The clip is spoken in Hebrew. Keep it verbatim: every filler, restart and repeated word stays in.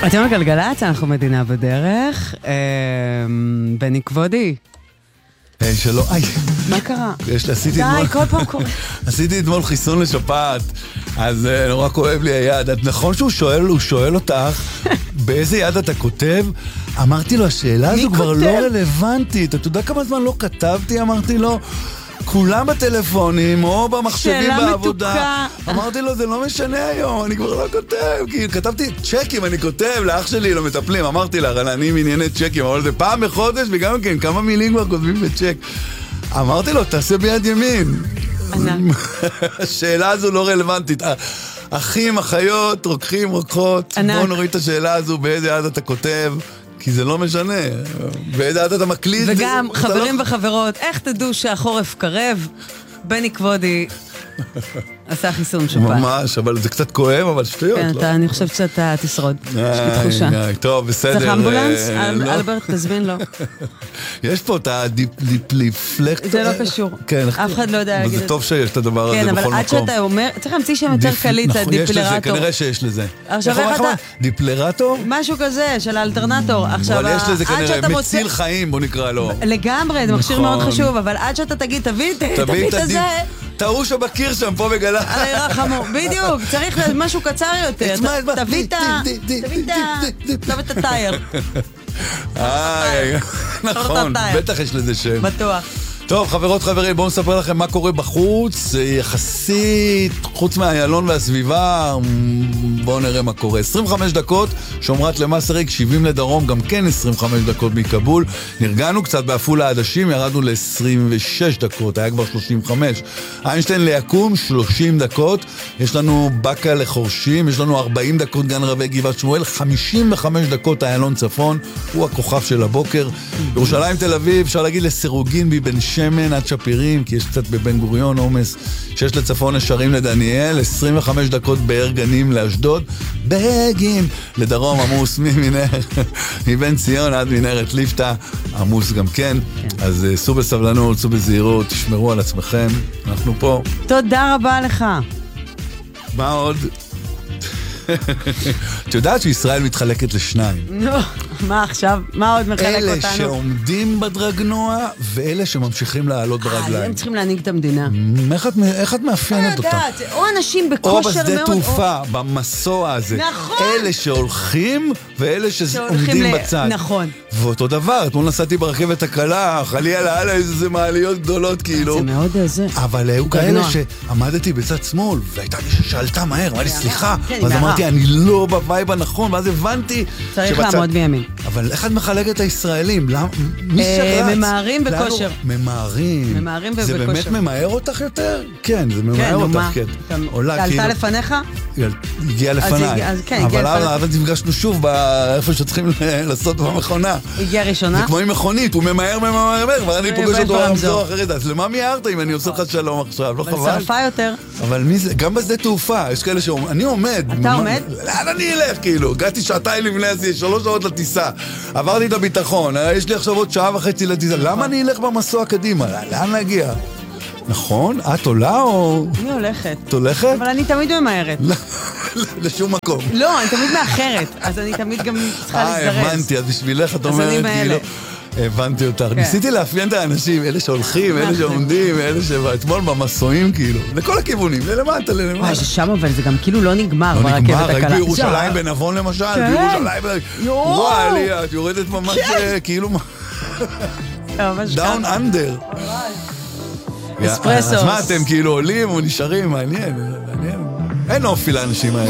אתם על גלגלצ, אנחנו מדינה בדרך. בני כבודי. היי, שלום. מה קרה? עשיתי די, כל פעם קורה. עשיתי אתמול חיסון לשפעת, אז נורא כואב לי היד. נכון שהוא שואל, הוא שואל אותך, באיזה יד אתה כותב? אמרתי לו, השאלה הזו כבר לא רלוונטית. אתה יודע כמה זמן לא כתבתי? אמרתי לו, כולם בטלפונים או במחשבים בעבודה. שאלה מתוקה. אמרתי לו, זה לא משנה היום, אני כבר לא כותב. כי כתבתי צ'קים, אני כותב, לאח שלי לא מטפלים. אמרתי לה, אני מענייני צ'קים, אבל זה פעם בחודש, וגם כן, כמה מילים כבר כותבים בצ'ק. אמרתי לו, תעשה ביד ימין. ענק. השאלה הזו לא רלוונטית. אחים, אחיות, רוקחים, רוקחות. בואו נוריד את השאלה הזו, באיזה יד אתה כותב. כי זה לא משנה, באיזה יד אתה מקליט. וגם חברים וחברות, איך תדעו שהחורף קרב? בני כבודי עשה חיסון שפעת. ממש, אבל זה קצת כואב, אבל שטויות. כן, אני חושבת שאתה תשרוד. יש לי תחושה. טוב, בסדר. צריך אמבולנס? אלברט, תזמין לו. יש פה את הדיפליפלקט. זה לא קשור. אף אחד לא יודע להגיד את זה. זה טוב שיש את הדבר הזה בכל מקום. כן, אבל עד שאתה אומר, צריך להמציא שם יותר קליט, הדיפלרטור. כנראה שיש לזה. עכשיו איך אתה... דיפלרטור? משהו כזה, של האלטרנטור. אבל יש לזה כנראה מציל חיים, בוא נקרא לו. לגמרי, זה מכשיר מאוד חשוב, אבל עד שאתה תגיד, תביא את זה. תראו שבקיר שם, פה בגלה. הרי רחמו, בדיוק, צריך משהו קצר יותר. תביא את ה... תביא את הטייר. נכון, בטח יש לזה שם. בטוח. טוב, חברות חברים, בואו נספר לכם מה קורה בחוץ, יחסית, חוץ מהיעלון והסביבה, בואו נראה מה קורה. עשרים וחמש דקות, שומרת למסריק, שבעים לדרום, גם כן עשרים וחמש דקות מקבול. נרגענו קצת באפולה העדשים, ירדנו ל-עשרים ושש דקות, היה כבר שלושים וחמש. איינשטיין ליקום, שלושים דקות. יש לנו בקה לחורשים, יש לנו ארבעים דקות גן רבי גבעת שמואל, חמישים וחמש דקות איילון צפון, הוא הכוכב של הבוקר. ירושלים תל אביב, אפשר להגיד לסירוגין בבן שמן עד שפירים, כי יש קצת בבן גוריון עומס, שיש לצפון נשרים לדניאל, עשרים וחמש דקות באר גנים לאשדוד, בגין לדרום עמוס ממנהר, מבן ציון עד מנהרת ליפתא, עמוס גם כן, אז סעו בסבלנות, סעו בזהירות, תשמרו על עצמכם, אנחנו פה. תודה רבה לך. מה עוד? את יודעת שישראל מתחלקת לשניים. נו, מה עכשיו? מה עוד מחלק אותנו? אלה שעומדים בדרגנוע, ואלה שממשיכים לעלות ברגליים. הם צריכים להנהיג את המדינה. איך את מאפיינת אותם? או אנשים בכושר מאוד... או בשדה תעופה, במסוע הזה. נכון. אלה שהולכים, ואלה שעומדים בצד. נכון. ואותו דבר, אתמול נסעתי ברכבת הקלה, חלי על העלה איזה מעליות גדולות, כאילו. זה מאוד זה. אבל היו כאלה שעמדתי בצד שמאל, והייתה מי ששאלתה מהר, אמרה לי, סליחה, אז אמרתי, אני לא בווייב הנכון, ואז הבנתי... צריך לעמוד בימין. אבל איך את מחלקת את הישראלים? מי שרץ? ממהרים בכושר. ממהרים. ממהרים ובכושר. זה באמת ממהר אותך יותר? כן, זה ממהר אותך, כן. עלתה לפניך? הגיעה לפניי. אבל אז נפגשנו שוב באיפה שצריכים לעשות במכונה. הגיעה ראשונה? זה כמו עם מכונית, הוא ממהר, ממהר, ממהר, ואני פוגש אותו ברמזור אחרת. אז למה מיהרת אם אני עושה לך שלום עכשיו? לא חבל? אבל שרפה יותר. אבל מי זה? גם בשדה תעופה, יש כאלה שאומרים, אני עומד. אתה עומד? לאן אני אלך, כאילו? הגעתי שעתיים לפני הזה, שלוש שעות לטיסה. עברתי את הביטחון, יש לי עכשיו עוד שעה וחצי לטיסה. למה אני אלך במסוע קדימה? לאן להגיע? נכון? את עולה או... אני הולכת. את הולכת? אבל אני תמיד ממהרת. לשום מקום. לא, אני תמיד מאחרת. אז אני תמיד גם צריכה להזדרז. אה, הבנתי, אז בשבילך את אומרת, כאילו... הבנתי אותך. ניסיתי לאפיין את האנשים, אלה שהולכים, אלה שעומדים, אלה שאתמול במסועים, כאילו, לכל הכיוונים, ללמטה, ללמטה. וואי, ששם אבל זה גם כאילו לא נגמר ברכבת הקלה. לא נגמר, רק בירושלים בנבון למשל, בירושלים, וואי, את יורדת ממש כאילו... דאון אנדר. אספרסוס. אז מה, אתם כאילו עולים או נשארים? מעניין, מעניין. אין אופי לאנשים האלה.